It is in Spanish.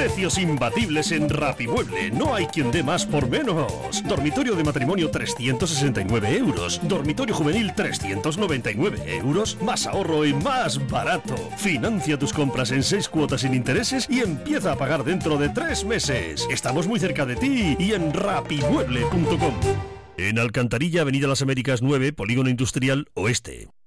Precios imbatibles en Rapimueble. No hay quien dé más por menos. Dormitorio de matrimonio 369 euros. Dormitorio juvenil 399 euros. Más ahorro y más barato. Financia tus compras en 6 cuotas sin intereses y empieza a pagar dentro de 3 meses. Estamos muy cerca de ti y en rapimueble.com. En Alcantarilla, Avenida Las Américas 9, Polígono Industrial Oeste.